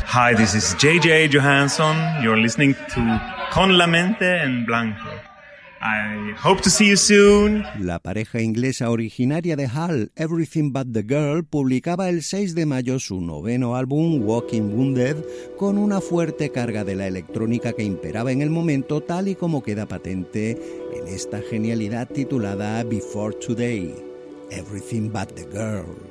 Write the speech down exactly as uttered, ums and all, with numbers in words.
Hi, this is J J Johansson. You're listening to Con la mente en blanco. I hope to see you soon. La pareja inglesa originaria de Hull, Everything But the Girl, publicaba el seis de mayo su noveno álbum, Walking Wounded, con una fuerte carga de la electrónica que imperaba en el momento, tal y como queda patente en esta genialidad titulada Before Today, Everything But the Girl.